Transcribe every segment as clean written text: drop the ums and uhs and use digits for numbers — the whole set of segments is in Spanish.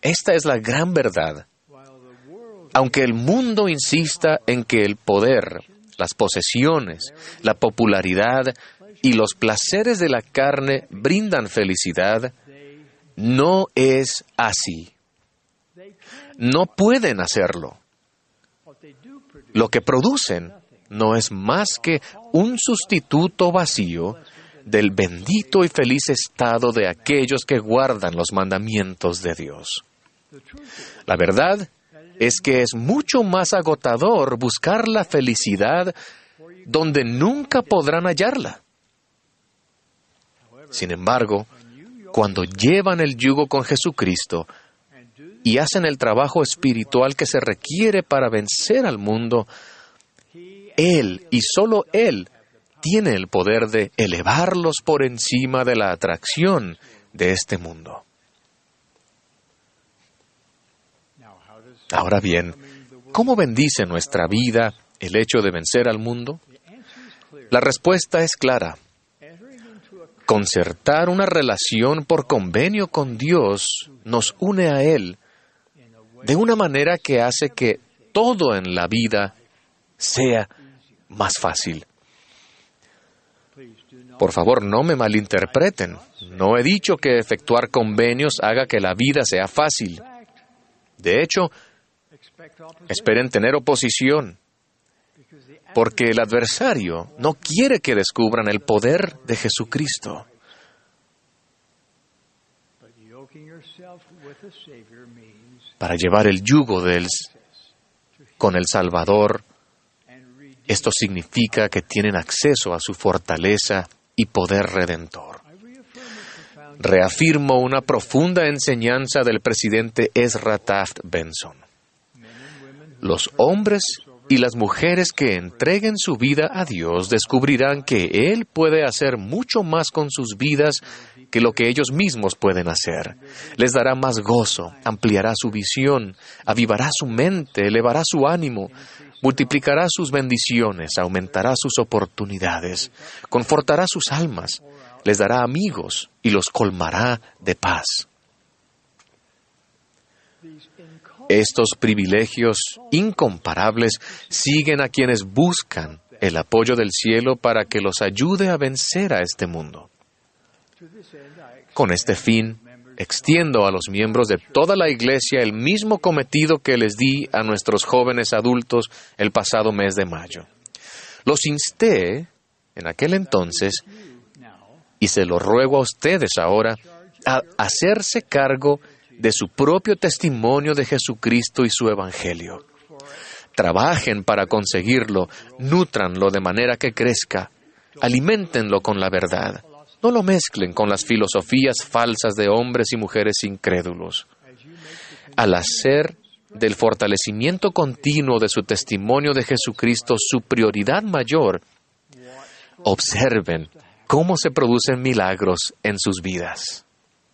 Esta es la gran verdad. Aunque el mundo insista en que el poder, las posesiones, la popularidad y los placeres de la carne brindan felicidad, no es así. No pueden hacerlo. Lo que producen no es más que un sustituto vacío del bendito y feliz estado de aquellos que guardan los mandamientos de Dios. La verdad es que es mucho más agotador buscar la felicidad donde nunca podrán hallarla. Sin embargo, cuando llevan el yugo con Jesucristo y hacen el trabajo espiritual que se requiere para vencer al mundo, Él y solo Él tiene el poder de elevarlos por encima de la atracción de este mundo. Ahora bien, ¿cómo bendice nuestra vida el hecho de vencer al mundo? La respuesta es clara. Concertar una relación por convenio con Dios nos une a Él de una manera que hace que todo en la vida sea más fácil. Por favor, no me malinterpreten. No he dicho que efectuar convenios haga que la vida sea fácil. De hecho, esperen tener oposición, porque el adversario no quiere que descubran el poder de Jesucristo. Para llevar el yugo con el Salvador, esto significa que tienen acceso a su fortaleza y poder redentor. Reafirmo una profunda enseñanza del presidente Ezra Taft Benson. Los hombres y las mujeres que entreguen su vida a Dios descubrirán que Él puede hacer mucho más con sus vidas que lo que ellos mismos pueden hacer. Les dará más gozo, ampliará su visión, avivará su mente, elevará su ánimo, multiplicará sus bendiciones, aumentará sus oportunidades, confortará sus almas, les dará amigos y los colmará de paz. Estos privilegios incomparables siguen a quienes buscan el apoyo del cielo para que los ayude a vencer a este mundo. Con este fin, extiendo a los miembros de toda la Iglesia el mismo cometido que les di a nuestros jóvenes adultos el pasado mes de mayo. Los insté en aquel entonces, y se lo ruego a ustedes ahora, a hacerse cargo de su propio testimonio de Jesucristo y su Evangelio. Trabajen para conseguirlo, nútranlo de manera que crezca, aliméntenlo con la verdad. No lo mezclen con las filosofías falsas de hombres y mujeres incrédulos. Al hacer del fortalecimiento continuo de su testimonio de Jesucristo su prioridad mayor, observen cómo se producen milagros en sus vidas.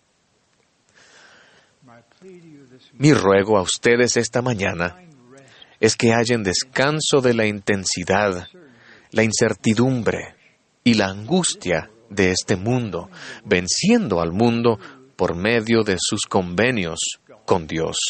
Mi ruego a ustedes esta mañana es que hallen descanso de la intensidad, la incertidumbre y la angustia de este mundo, venciendo al mundo por medio de sus convenios con Dios.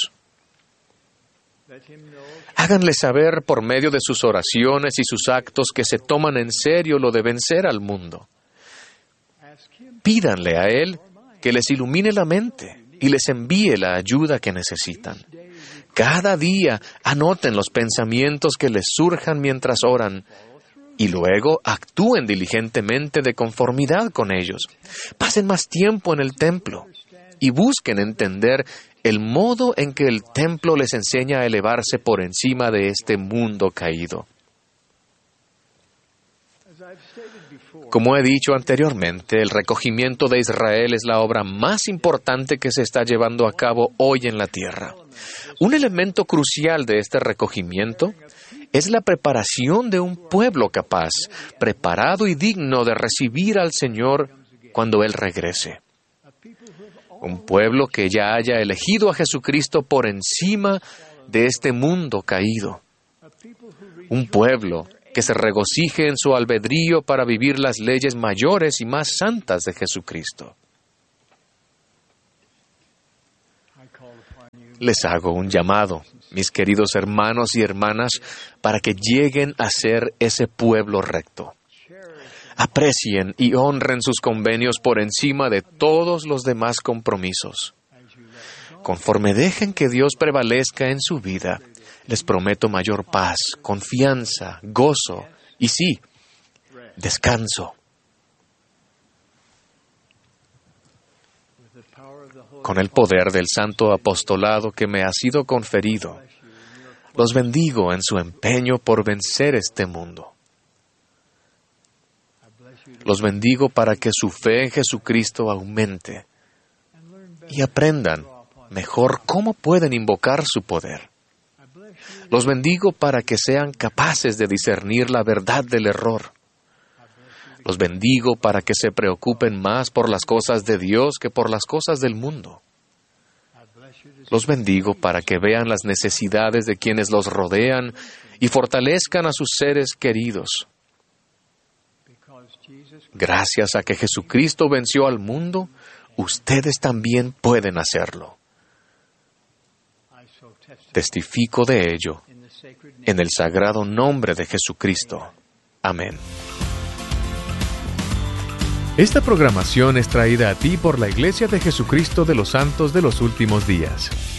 Háganle saber por medio de sus oraciones y sus actos que se toman en serio lo de vencer al mundo. Pídanle a Él que les ilumine la mente y les envíe la ayuda que necesitan. Cada día anoten los pensamientos que les surjan mientras oran y luego actúen diligentemente de conformidad con ellos. Pasen más tiempo en el templo y busquen entender el modo en que el templo les enseña a elevarse por encima de este mundo caído. Como he dicho anteriormente, el recogimiento de Israel es la obra más importante que se está llevando a cabo hoy en la tierra. Un elemento crucial de este recogimiento es la preparación de un pueblo capaz, preparado y digno de recibir al Señor cuando Él regrese. Un pueblo que ya haya elegido a Jesucristo por encima de este mundo caído. Un pueblo que se regocije en su albedrío para vivir las leyes mayores y más santas de Jesucristo. Les hago un llamado, mis queridos hermanos y hermanas, para que lleguen a ser ese pueblo recto. Aprecien y honren sus convenios por encima de todos los demás compromisos. Conforme dejen que Dios prevalezca en su vida, les prometo mayor paz, confianza, gozo y sí, descanso. Con el poder del santo apostolado que me ha sido conferido, los bendigo en su empeño por vencer este mundo. Los bendigo para que su fe en Jesucristo aumente y aprendan mejor cómo pueden invocar su poder. Los bendigo para que sean capaces de discernir la verdad del error. Los bendigo para que se preocupen más por las cosas de Dios que por las cosas del mundo. Los bendigo para que vean las necesidades de quienes los rodean y fortalezcan a sus seres queridos. Gracias a que Jesucristo venció al mundo, ustedes también pueden hacerlo. Testifico de ello en el sagrado nombre de Jesucristo. Amén. Esta programación es traída a ti por la Iglesia de Jesucristo de los Santos de los Últimos Días.